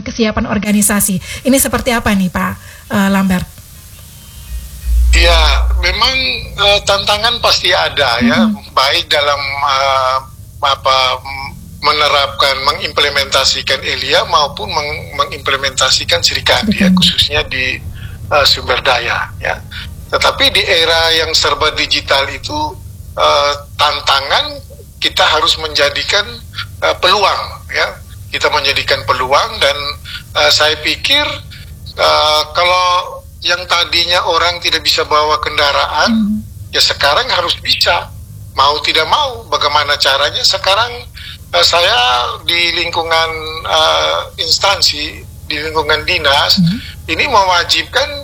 dengan kesiapan organisasi. Ini seperti apa nih Pak Lambert? Ya, memang tantangan pasti ada ya, baik dalam menerapkan, mengimplementasikan Elia maupun mengimplementasikan Serikandi ya, khususnya di sumber daya ya. Tetapi di era yang serba digital itu tantangan kita harus menjadikan peluang ya. Kita menjadikan peluang dan saya pikir kalau yang tadinya orang tidak bisa bawa kendaraan, ya sekarang harus bisa. Mau tidak mau, bagaimana caranya? Sekarang saya di lingkungan instansi, di lingkungan dinas, ini mewajibkan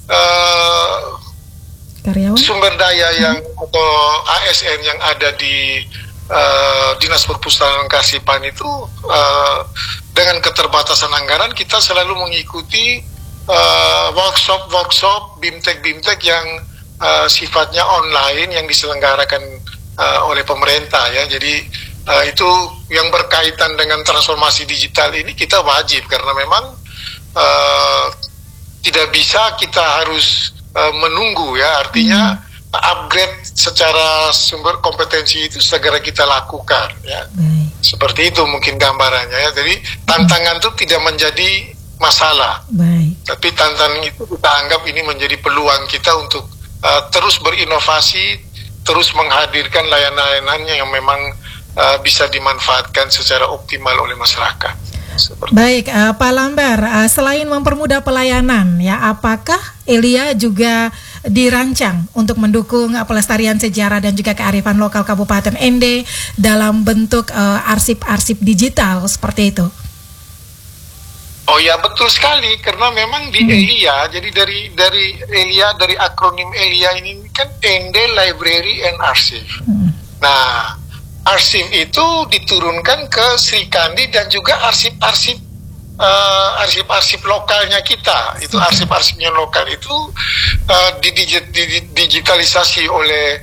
sumber daya yang atau ASN yang ada di Dinas Perpustakaan Kasipan itu dengan keterbatasan anggaran kita selalu mengikuti workshop, BIMTEK yang sifatnya online yang diselenggarakan oleh pemerintah ya. Jadi itu yang berkaitan dengan transformasi digital ini kita wajib karena memang tidak bisa kita harus menunggu ya, artinya upgrade secara sumber kompetensi itu segera kita lakukan ya. Seperti itu mungkin gambarannya ya. Jadi tantangan itu tidak menjadi masalah. Tapi tantangan itu kita anggap ini menjadi peluang kita untuk terus berinovasi, terus menghadirkan layanan-layanannya yang memang bisa dimanfaatkan secara optimal oleh masyarakat. Baik, Pak Lambert, selain mempermudah pelayanan, ya, apakah Elia juga dirancang untuk mendukung pelestarian sejarah dan juga kearifan lokal Kabupaten Ende dalam bentuk arsip-arsip digital seperti itu? Oh ya, betul sekali, karena memang di Elia, jadi dari Elia, dari akronim Elia ini kan Ende Library and Archive. Nah, arsip itu diturunkan ke Serikandi dan juga arsip-arsip lokalnya kita. Itu arsip-arsipnya lokal itu digitalisasi oleh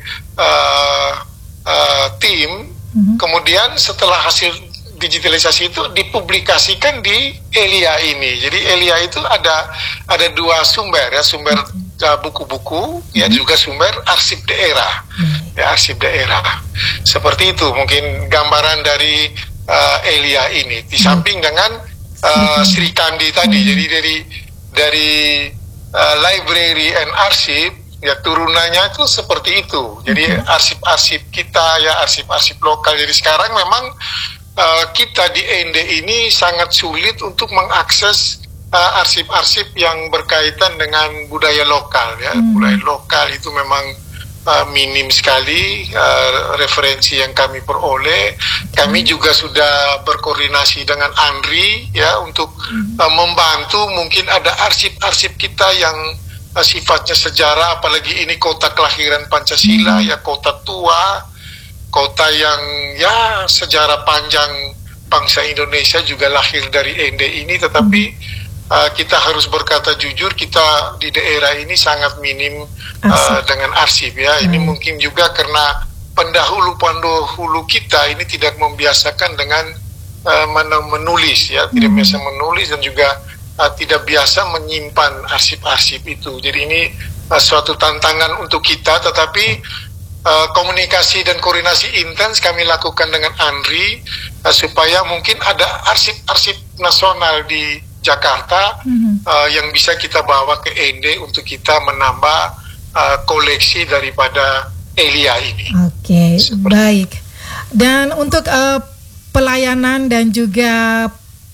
tim. Kemudian setelah hasil digitalisasi itu dipublikasikan di Elia ini. Jadi Elia itu ada dua sumber ya, sumber buku-buku ya, juga sumber arsip daerah. Ya, arsip daerah. Seperti itu mungkin gambaran dari Elia ini. Di samping dengan Serikandi tadi. Jadi dari library and arsip ya, turunannya itu seperti itu. Jadi arsip-arsip kita ya, arsip-arsip lokal. Jadi sekarang memang kita di Ende ini sangat sulit untuk mengakses arsip-arsip yang berkaitan dengan budaya lokal ya. Budaya lokal itu memang minim sekali referensi yang kami peroleh. Kami juga sudah berkoordinasi dengan ANRI ya untuk membantu, mungkin ada arsip-arsip kita yang sifatnya sejarah, apalagi ini kota kelahiran Pancasila ya, kota tua, kota yang ya sejarah panjang bangsa Indonesia juga lahir dari Ende ini. Tetapi kita harus berkata jujur, kita di daerah ini sangat minim dengan arsip ya. Ini mungkin juga karena pendahulu kita ini tidak membiasakan dengan menulis ya, tidak biasa menulis dan juga tidak biasa menyimpan arsip-arsip itu. Jadi ini suatu tantangan untuk kita, tetapi komunikasi dan koordinasi intens kami lakukan dengan ANRI supaya mungkin ada arsip-arsip nasional di Jakarta yang bisa kita bawa ke Ende untuk kita menambah koleksi daripada Elia ini. Oke, baik. Dan untuk pelayanan dan juga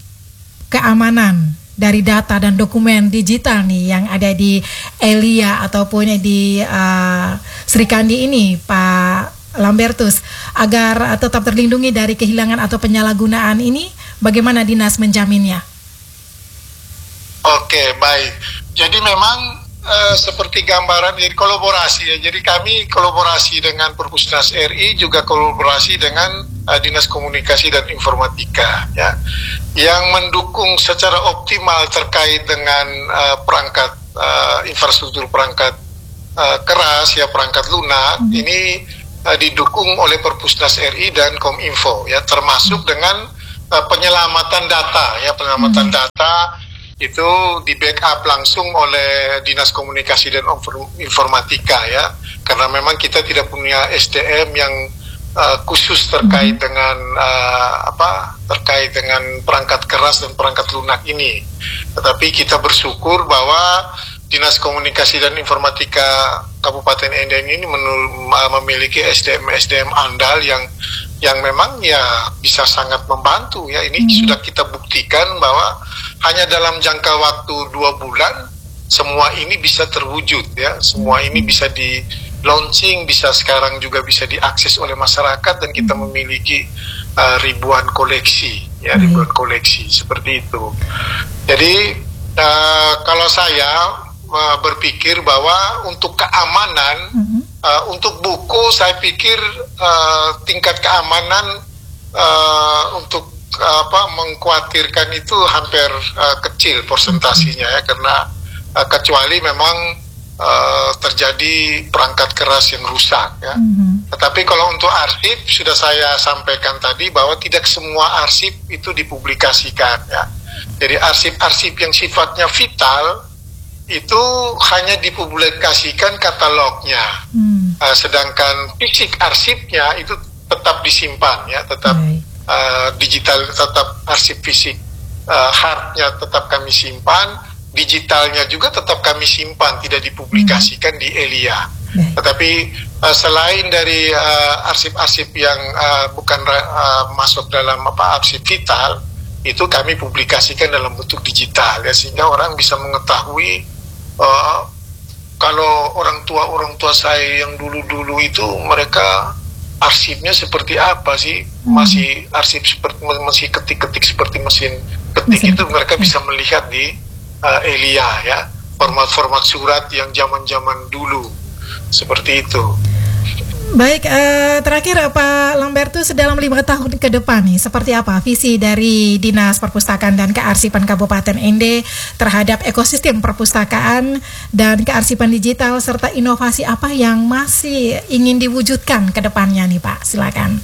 keamanan dari data dan dokumen digital nih yang ada di Elia ataupun di Serikandi ini, Pak Lambertus, agar tetap terlindungi dari kehilangan atau penyalahgunaan ini, bagaimana dinas menjaminnya? Oke, baik. Jadi memang seperti gambaran, jadi kolaborasi ya. Jadi kami kolaborasi dengan Perpusnas RI, juga kolaborasi dengan Dinas Komunikasi dan Informatika ya, yang mendukung secara optimal terkait dengan perangkat infrastruktur perangkat keras ya, perangkat lunak. Ini didukung oleh Perpusnas RI dan Kominfo ya, termasuk dengan penyelamatan data ya, penyelamatan data itu di backup langsung oleh Dinas Komunikasi dan Informatika ya, karena memang kita tidak punya SDM yang khusus terkait dengan terkait dengan perangkat keras dan perangkat lunak ini. Tetapi kita bersyukur bahwa Dinas Komunikasi dan Informatika Kabupaten Ende ini memiliki SDM andal yang memang ya bisa sangat membantu ya. Ini sudah kita buktikan bahwa hanya dalam jangka waktu 2 bulan semua ini bisa terwujud ya, semua ini bisa di launching, bisa sekarang juga bisa diakses oleh masyarakat, dan kita memiliki ribuan koleksi ya, ribuan koleksi seperti itu. Jadi kalau saya berpikir bahwa untuk keamanan, untuk buku saya pikir tingkat keamanan untuk mengkhawatirkan itu hampir kecil persentasinya ya, karena kecuali memang terjadi perangkat keras yang rusak ya. Tetapi kalau untuk arsip sudah saya sampaikan tadi bahwa tidak semua arsip itu dipublikasikan ya. Jadi arsip-arsip yang sifatnya vital itu hanya dipublikasikan katalognya, sedangkan fisik arsipnya itu tetap disimpan ya, tetap digital, tetap arsip fisik hardnya tetap kami simpan, digitalnya juga tetap kami simpan, tidak dipublikasikan di ELIA. Tetapi selain dari arsip-arsip yang bukan masuk dalam arsip vital, itu kami publikasikan dalam bentuk digital ya, sehingga orang bisa mengetahui kalau orang tua saya yang dulu itu mereka arsipnya seperti apa sih, masih arsip seperti masih ketik-ketik seperti mesin ketik, itu mereka bisa melihat di ELIA ya, format-format surat yang zaman-zaman dulu seperti itu. Baik, terakhir Pak Lambertus, dalam 5 tahun ke depan nih, seperti apa visi dari Dinas Perpustakaan dan Kearsipan Kabupaten Ende terhadap ekosistem perpustakaan dan kearsipan digital, serta inovasi apa yang masih ingin diwujudkan ke depannya nih Pak, silakan.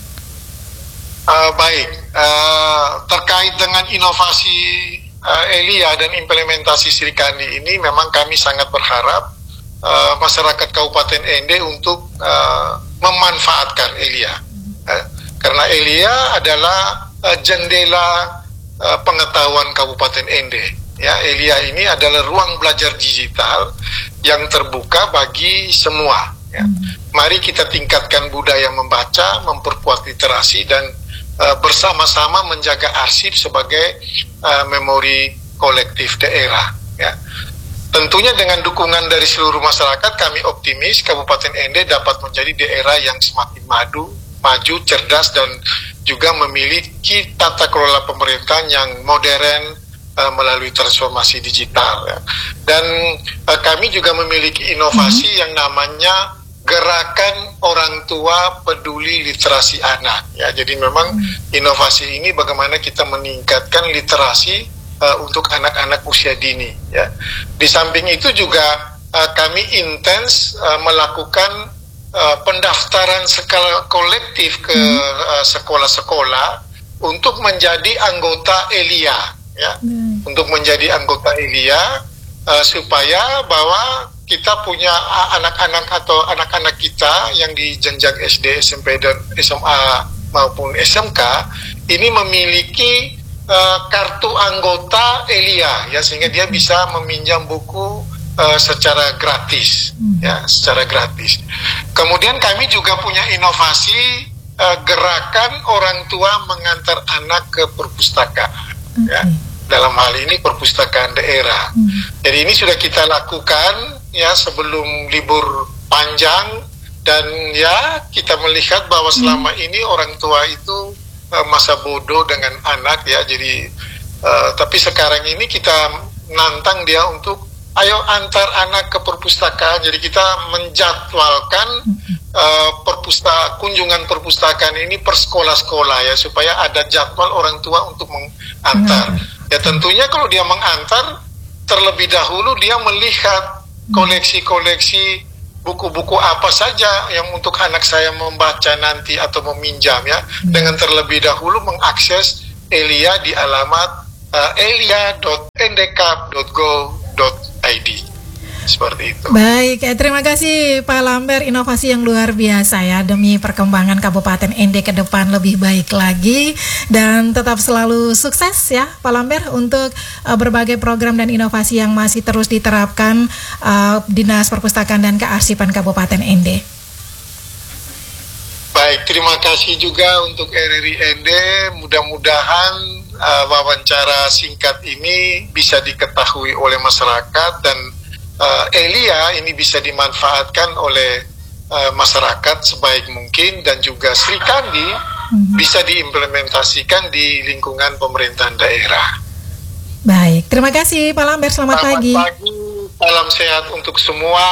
Baik, terkait dengan inovasi ELIA dan implementasi Srikandi ini, memang kami sangat berharap masyarakat Kabupaten Ende untuk memanfaatkan ELIA, karena ELIA adalah jendela pengetahuan Kabupaten Ende ya. ELIA ini adalah ruang belajar digital yang terbuka bagi semua ya. Mari kita tingkatkan budaya membaca, memperkuat literasi, dan bersama-sama menjaga arsip sebagai memori kolektif daerah ya. Tentunya dengan dukungan dari seluruh masyarakat, kami optimis Kabupaten Ende dapat menjadi daerah yang semakin maju, cerdas, dan juga memiliki tata kelola pemerintahan yang modern melalui transformasi digital ya. Dan kami juga memiliki inovasi yang namanya Gerakan Orang Tua Peduli Literasi Anak ya. Jadi memang inovasi ini bagaimana kita meningkatkan literasi untuk anak-anak usia dini ya. Di samping itu juga kami intens melakukan pendaftaran skala kolektif ke sekolah-sekolah untuk menjadi anggota ELIA ya. Untuk menjadi anggota ELIA supaya bahwa kita punya anak-anak atau anak-anak kita yang di jenjang SD, SMP, dan SMA maupun SMK ini memiliki kartu anggota ELIA ya, sehingga dia bisa meminjam buku secara gratis ya, secara gratis. Kemudian kami juga punya inovasi gerakan orang tua mengantar anak ke perpustakaan ya. Dalam hal ini perpustakaan daerah. Jadi ini sudah kita lakukan ya sebelum libur panjang, dan ya kita melihat bahwa selama ini orang tua itu masa bodoh dengan anak ya. Jadi tapi sekarang ini kita nantang dia untuk ayo antar anak ke perpustakaan. Jadi kita menjadwalkan kunjungan perpustakaan ini per sekolah-sekolah ya, supaya ada jadwal orang tua untuk mengantar. Ya tentunya kalau dia mengantar, terlebih dahulu dia melihat koleksi-koleksi buku-buku apa saja yang untuk anak saya membaca nanti atau meminjam ya, dengan terlebih dahulu mengakses Elia di alamat elia.ndkap.go.id. Seperti itu. Baik, terima kasih Pak Lambert, inovasi yang luar biasa ya demi perkembangan Kabupaten ND ke depan lebih baik lagi, dan tetap selalu sukses ya Pak Lambert untuk berbagai program dan inovasi yang masih terus diterapkan Dinas Perpustakaan dan Kearsipan Kabupaten ND. Baik, terima kasih juga untuk RRI ND. Mudah-mudahan wawancara singkat ini bisa diketahui oleh masyarakat, dan Elia ini bisa dimanfaatkan oleh masyarakat sebaik mungkin, dan juga Sri Kandi bisa diimplementasikan di lingkungan pemerintahan daerah. Baik, terima kasih Pak Lambert, selamat pagi. Selamat pagi, salam sehat untuk semua,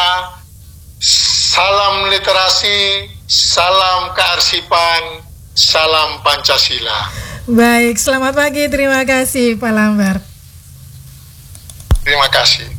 salam literasi, salam kearsipan, salam Pancasila. Baik, selamat pagi, terima kasih Pak Lambert. Terima kasih.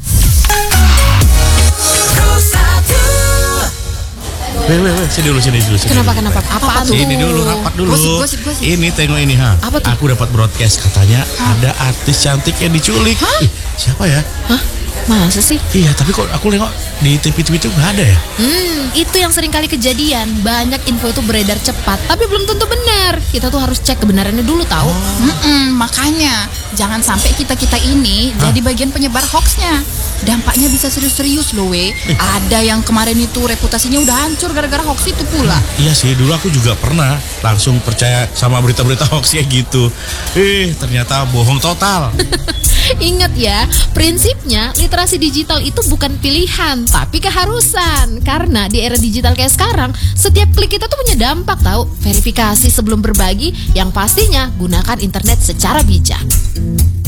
Sini dulu. Kenapa? Apa tuh? Sini dulu, rapat dulu. Gosip. Ini tengok ini, Apa tuh? Aku dapat broadcast, katanya ada artis cantik yang diculik. Ih, siapa ya? Hah? Masa sih? Iya, tapi kok aku nengok di TV itu nggak ada ya? Itu yang sering kali kejadian. Banyak info itu beredar cepat, tapi belum tentu benar. Kita tuh harus cek kebenarannya dulu, tahu? Makanya jangan sampai kita ini jadi bagian penyebar hoaxnya. Dampaknya bisa serius-serius loh, Ada yang kemarin itu reputasinya udah hancur gara-gara hoax itu pula. Iya sih, dulu aku juga pernah langsung percaya sama berita-berita hoaxnya gitu. Ternyata bohong total. Ingat ya, prinsipnya literasi digital itu bukan pilihan, tapi keharusan. Karena di era digital kayak sekarang, setiap klik kita tuh punya dampak, tahu? Verifikasi sebelum berbagi, yang pastinya gunakan internet secara bijak.